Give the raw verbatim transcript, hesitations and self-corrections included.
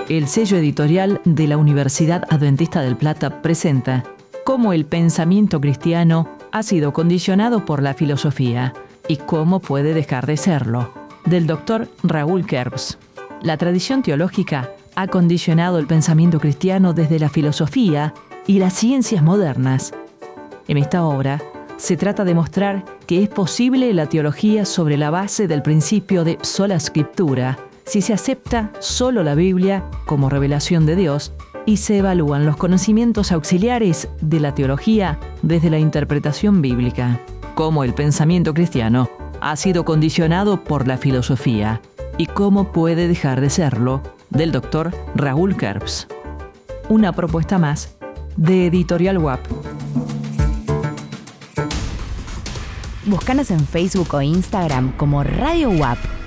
El sello editorial de la Universidad Adventista del Plata presenta cómo el pensamiento cristiano ha sido condicionado por la filosofía y cómo puede dejar de serlo, del doctor Raúl Kerbs. La tradición teológica ha condicionado el pensamiento cristiano desde la filosofía y las ciencias modernas. En esta obra se trata de mostrar que es posible la teología sobre la base del principio de sola scriptura, si se acepta solo la Biblia como revelación de Dios y se evalúan los conocimientos auxiliares de la teología desde la interpretación bíblica. Cómo el pensamiento cristiano ha sido condicionado por la filosofía y cómo puede dejar de serlo, del doctor Raúl Kerbs. Una propuesta más de Editorial U A P. Búscanos en Facebook o Instagram como Radio U A P.